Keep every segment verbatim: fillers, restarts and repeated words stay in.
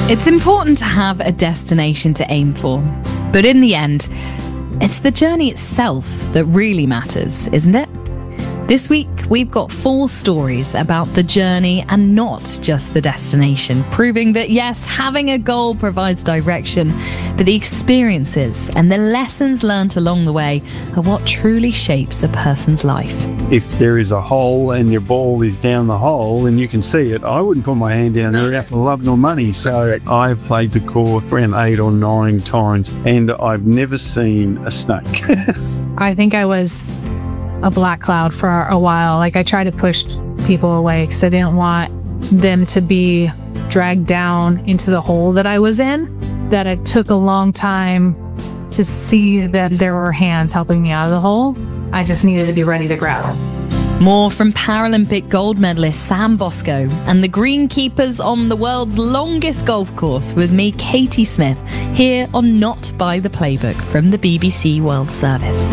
It's important to have a destination to aim for, but in the end, it's the journey itself that really matters, isn't it? This week, we've got four stories about the journey and not just the destination, proving that yes, having a goal provides direction, but the experiences and the lessons learned along the way are what truly shapes a person's life. If there is a hole and your ball is down the hole and you can see it, I wouldn't put my hand down there out for love nor money. So I've played the course around eight or nine times and I've never seen a snake. I think I was a black cloud for a while. Like I tried to push people away because I didn't want them to be dragged down into the hole that I was in, that it took a long time to see that there were hands helping me out of the hole. I just needed to be ready to grab. More from Paralympic gold medalist Sam Bosco and the greenkeepers on the world's longest golf course with me, Katie Smith, here on Not by the Playbook from the B B C World Service.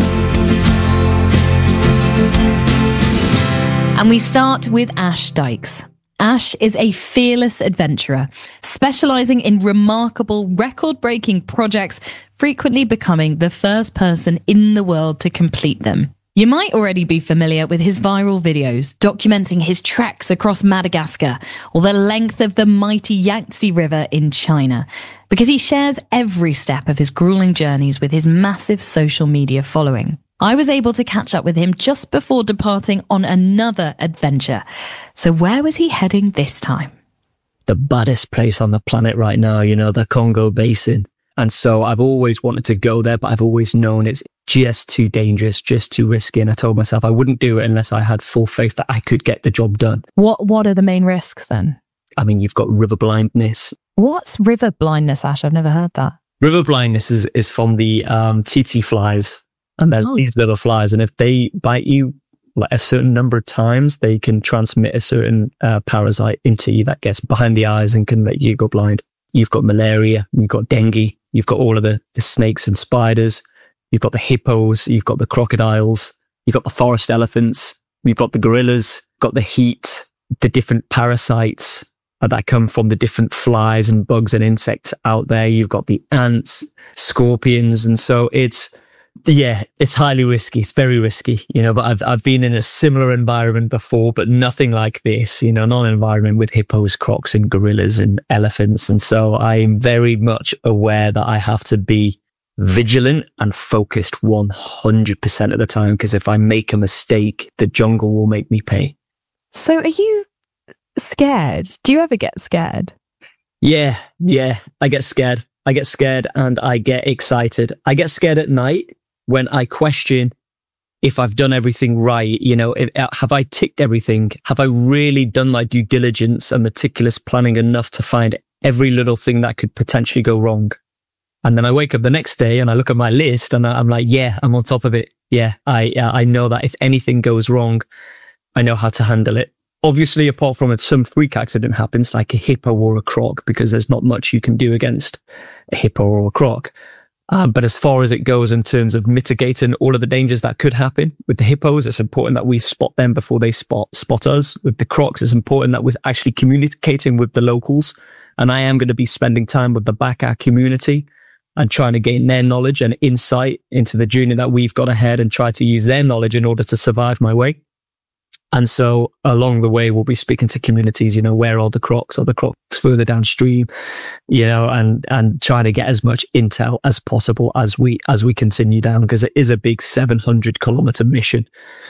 And we start with Ash Dykes. Ash is a fearless adventurer, specialising in remarkable, record-breaking projects, frequently becoming the first person in the world to complete them. You might already be familiar with his viral videos documenting his treks across Madagascar or the length of the mighty Yangtze River in China, because he shares every step of his grueling journeys with his massive social media following. I was able to catch up with him just before departing on another adventure. So where was he heading this time? The baddest place on the planet right now, you know, the Congo Basin. And so I've always wanted to go there, but I've always known it's just too dangerous, just too risky. And I told myself I wouldn't do it unless I had full faith that I could get the job done. What What are the main risks then? I mean, you've got river blindness. What's river blindness, Ash? I've never heard that. River blindness is, is from the um, tsetse flies. And they're oh. these little flies. And if they bite you like a certain number of times, they can transmit a certain uh, parasite into you that gets behind the eyes and can make you go blind. You've got malaria, you've got dengue, you've got all of the, the snakes and spiders, you've got the hippos, you've got the crocodiles, you've got the forest elephants, you've got the gorillas, got the heat, the different parasites that come from the different flies and bugs and insects out there. You've got the ants, scorpions. And so it's, yeah, it's highly risky. It's very risky, you know, but I've, I've been in a similar environment before, but nothing like this, you know, not an environment with hippos, crocs and gorillas and elephants. And so I'm very much aware that I have to be vigilant and focused one hundred percent of the time, because if I make a mistake, the jungle will make me pay. So are you scared? Do you ever get scared? Yeah, yeah, I get scared. I get scared and I get excited. I get scared at night when I question if I've done everything right. You know, if, have I ticked everything? Have I really done my due diligence and meticulous planning enough to find every little thing that could potentially go wrong? And then I wake up the next day and I look at my list and I'm like, yeah, I'm on top of it. Yeah, I, I know that if anything goes wrong, I know how to handle it. Obviously, apart from if some freak accident happens, like a hippo or a croc, because there's not much you can do against a hippo or a croc. Um, but as far as it goes in terms of mitigating all of the dangers that could happen with the hippos, it's important that we spot them before they spot spot us. With the crocs, it's important that we're actually communicating with the locals. And I am going to be spending time with the Baka community and trying to gain their knowledge and insight into the journey that we've got ahead and try to use their knowledge in order to survive my way. And so along the way, we'll be speaking to communities, you know, where are the crocs? Are the crocs further downstream? You know, and, and trying to get as much intel as possible as we, as we continue down, because it is a big seven hundred kilometer mission.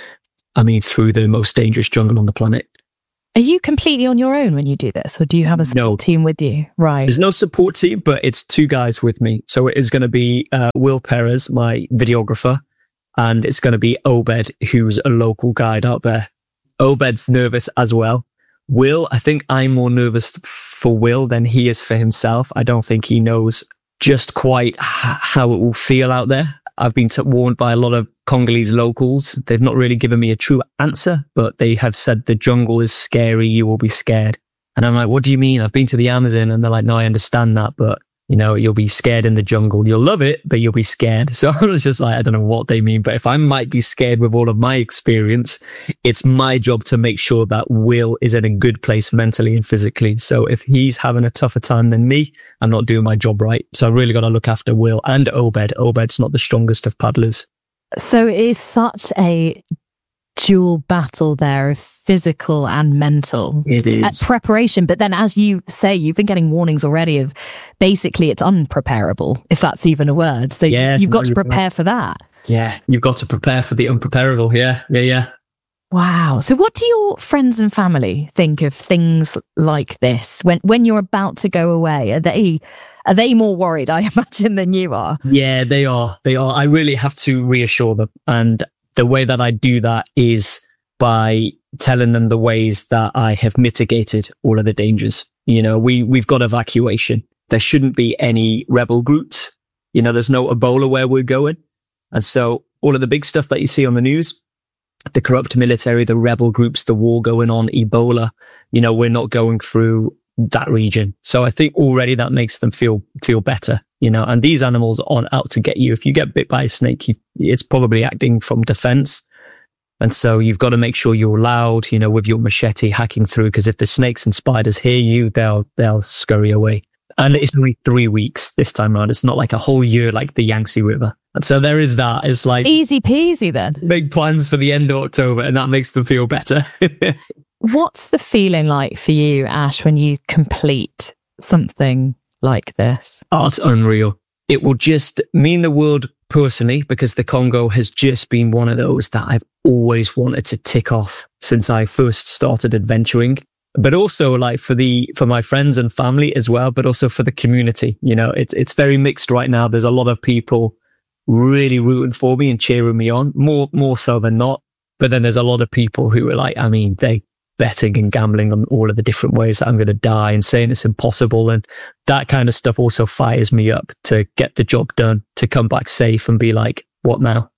I mean, through the most dangerous jungle on the planet. Are you completely on your own when you do this, or do you have a support no. team with you? Right. There's no support team, but it's two guys with me. So it is going to be uh, Will Perez, my videographer, and it's going to be Obed, who's a local guide out there. Obed's nervous as well. Will, I think I'm more nervous for Will than he is for himself. I don't think he knows just quite h- how it will feel out there. I've been t- warned by a lot of Congolese locals. They've not really given me a true answer, but they have said the jungle is scary. You will be scared. And I'm like, what do you mean? I've been to the Amazon. And they're like, no, I understand that, but You know, you'll be scared in the jungle. You'll love it, but you'll be scared. So I was just like, I don't know what they mean, but if I might be scared with all of my experience, it's my job to make sure that Will is in a good place mentally and physically. So if he's having a tougher time than me, I'm not doing my job right. So I really got to look after Will and Obed. Obed's not the strongest of paddlers. So it is such a dual battle there of physical and mental It is. at preparation. But then, as you say, you've been getting warnings already of basically it's unpreparable, if that's even a word. So Yeah, you've got to no, you're prepare for that. Yeah, you've got to prepare for the unpreparable. Yeah, yeah, yeah. Wow. So what do your friends and family think of things like this when when you're about to go away? Are they are they more worried, I imagine, than you are? Yeah, they are. They are. I really have to reassure them. And the way that I do that is by telling them the ways that I have mitigated all of the dangers. You know, we, we've got evacuation. There shouldn't be any rebel groups. You know, there's no Ebola where we're going. And so all of the big stuff that you see on the news, the corrupt military, the rebel groups, the war going on, Ebola, you know, we're not going through that region. So I think already that makes them feel, feel better, you know, and these animals aren't out to get you. If you get bit by a snake, you, it's probably acting from defense. And so you've got to make sure you're loud, you know, with your machete hacking through, because if the snakes and spiders hear you, they'll, they'll scurry away. And it's only three weeks this time around. It's not like a whole year like the Yangtze River. And so there is that. It's like Easy peasy then. make plans for the end of October, and that makes them feel better. What's the feeling like for you, Ash, when you complete something like this? Oh, it's unreal. It will just mean the world personally, because the Congo has just been one of those that I've always wanted to tick off since I first started adventuring. But also like for the, for my friends and family as well, but also for the community. You know, it's, it's very mixed right now. There's a lot of people really rooting for me and cheering me on, more, more so than not. But then there's a lot of people who are like, I mean, they betting and gambling on all of the different ways that I'm going to die and saying it's impossible. And that kind of stuff also fires me up to get the job done, to come back safe and be like, what now?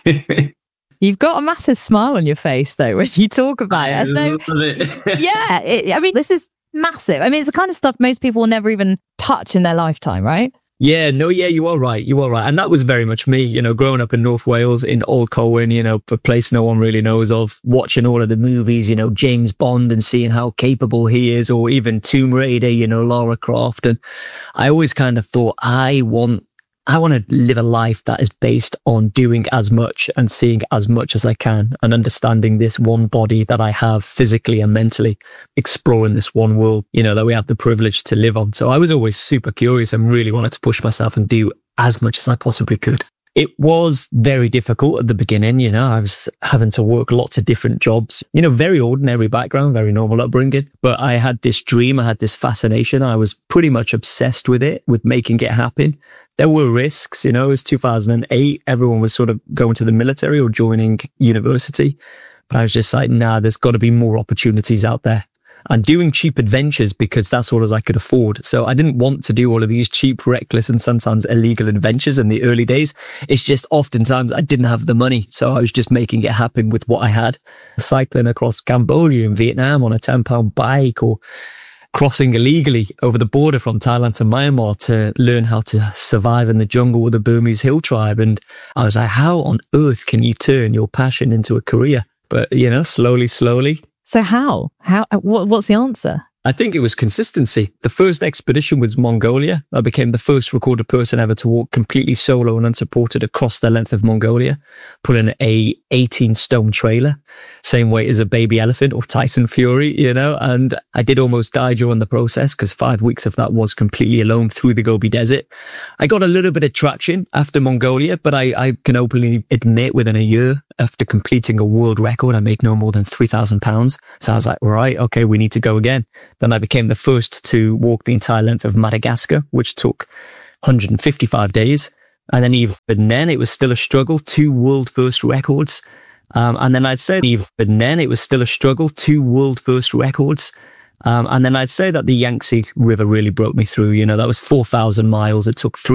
You've got a massive smile on your face, though, when you talk about it. As though, it. yeah, it, I mean, this is massive. I mean, it's the kind of stuff most people will never even touch in their lifetime, right? Yeah, no, yeah, you are right. You are right. And that was very much me, you know, growing up in North Wales, in Old Colwyn, you know, a place no one really knows of, watching all of the movies, you know, James Bond and seeing how capable he is, or even Tomb Raider, you know, Lara Croft. And I always kind of thought, I want, I want to live a life that is based on doing as much and seeing as much as I can and understanding this one body that I have physically and mentally, exploring this one world, you know, that we have the privilege to live on. So I was always super curious and really wanted to push myself and do as much as I possibly could. It was very difficult at the beginning, you know, I was having to work lots of different jobs, you know, very ordinary background, very normal upbringing. But I had this dream, I had this fascination. I was pretty much obsessed with it, with making it happen. There were risks, you know, it was two thousand eight. Everyone was sort of going to the military or joining university. But I was just like, nah, there's got to be more opportunities out there. And doing cheap adventures because that's all as I could afford. So I didn't want to do all of these cheap, reckless, and sometimes illegal adventures in the early days. It's just oftentimes I didn't have the money. So I was just making it happen with what I had. Cycling across Cambodia and Vietnam on a ten pound bike, or crossing illegally over the border from Thailand to Myanmar to learn how to survive in the jungle with the Burmese hill tribe. And I was like, how on earth can you turn your passion into a career? But, you know, slowly, slowly. So how? How? What, what's the answer? I think it was consistency. The first expedition was Mongolia. I became the first recorded person ever to walk completely solo and unsupported across the length of Mongolia, pulling a eighteen stone trailer, same weight as a baby elephant or Tyson Fury, you know, and I did almost die during the process because five weeks of that was completely alone through the Gobi Desert. I got a little bit of traction after Mongolia, but I, I can openly admit within a year after completing a world record, I made no more than three thousand pounds. So I was like, right, okay, we need to go again. Then I became the first to walk the entire length of Madagascar, which took one hundred fifty-five days. And then even then, it was still a struggle, two world first records. Um, and then I'd say even then, it was still a struggle, two world first records. Um, and then I'd say that the Yangtze River really broke me through. You know, that was four thousand miles. It took three